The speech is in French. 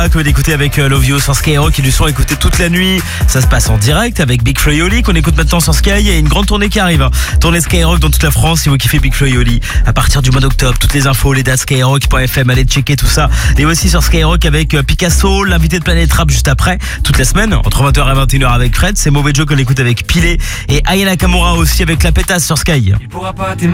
Que d'écouter avec Love You sur Skyrock qui lui sont écoutés toute la nuit. Ça se passe en direct avec Big Flo et Oli qu'on écoute maintenant sur Sky. Il y a une grande tournée qui arrive. Tournée Skyrock dans toute la France si vous kiffez Big Flo et Oli. À partir du mois d'octobre, toutes les infos, les dates skyrock.fm, allez checker tout ça. Et aussi sur Skyrock avec Picasso, l'invité de Planète Rap juste après. Toute la semaine, entre 20h et 21h avec Fred. C'est Mauvais Joe qu'on écoute avec Pilé. Et Aya Nakamura aussi avec La Pétasse sur Sky.